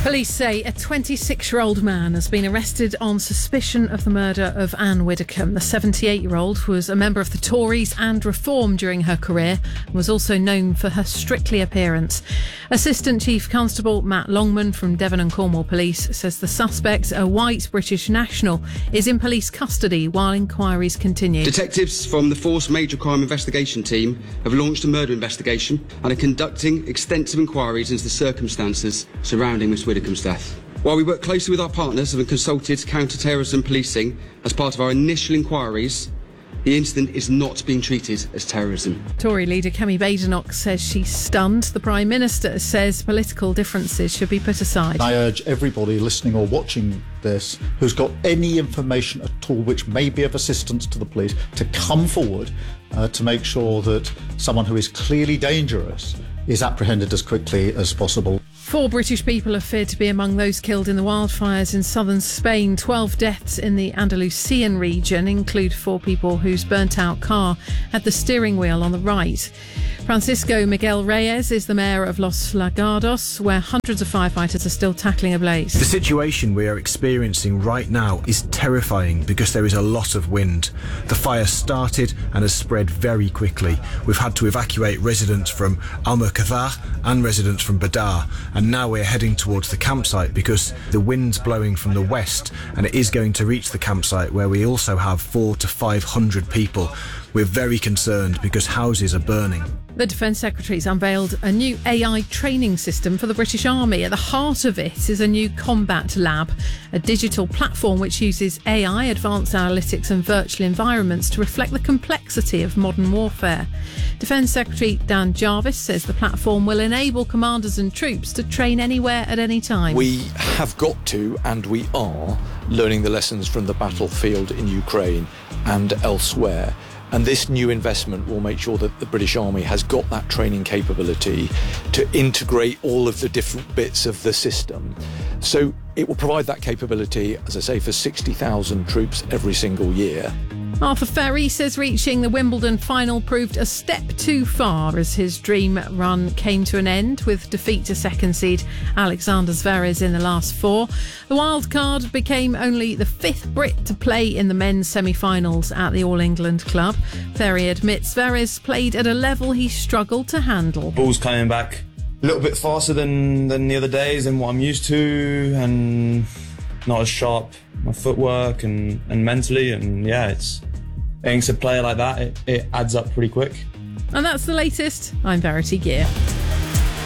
Police say a 26-year-old man has been arrested on suspicion of the murder of Anne Widdecombe. The 78-year-old was a member of the Tories and Reform during her career and was also known for her Strictly appearance. Assistant Chief Constable Matt Longman from Devon and Cornwall Police says the suspect, a white British national, is in police custody while inquiries continue. Detectives from the Force Major Crime Investigation Team have launched a murder investigation and are conducting extensive inquiries into the circumstances surrounding Miss Widdecombe's death. While we work closely with our partners and have consulted counter-terrorism policing as part of our initial inquiries, the incident is not being treated as terrorism. Tory leader Kemi Badenoch says she's stunned. The Prime Minister says political differences should be put aside. I urge everybody listening or watching this who's got any information at all which may be of assistance to the police to come forward to make sure that someone who is clearly dangerous is apprehended as quickly as possible. 4 British people are feared to be among those killed in the wildfires in southern Spain. 12 deaths in the Andalusian region include 4 people whose burnt-out car had the steering wheel on the right. Francisco Miguel Reyes is the mayor of Los Lagados, where hundreds of firefighters are still tackling a blaze. The situation we are experiencing right now is terrifying because there is a lot of wind. The fire started and has spread very quickly. We've had to evacuate residents from Almucathar and residents from Badar, and now we're heading towards the campsite because the wind's blowing from the west and it is going to reach the campsite where we also have 400 to 500 people. We're very concerned because houses are burning. The Defence Secretary's unveiled a new AI training system for the British Army. At the heart of it is a new combat lab, a digital platform which uses AI, advanced analytics and virtual environments to reflect the complexity of modern warfare. Defence Secretary Dan Jarvis says the platform will enable commanders and troops to train anywhere at any time. We have got to, and we are, learning the lessons from the battlefield in Ukraine and elsewhere. And this new investment will make sure that the British Army has got that training capability to integrate all of the different bits of the system. So it will provide that capability, as I say, for 60,000 troops every single year. Arthur Ferry says reaching the Wimbledon final proved a step too far as his dream run came to an end with defeat to second seed Alexander Zverev in the last 4. The wild card became only the 5th Brit to play in the men's semi-finals at the All England club. Ferry admits Zverev played at a level he struggled to handle. Ball's coming back a little bit faster than the other days and what I'm used to, and not as sharp my footwork and mentally, and it's against a player like that, it adds up pretty quick. And that's the latest. I'm Verity Gear.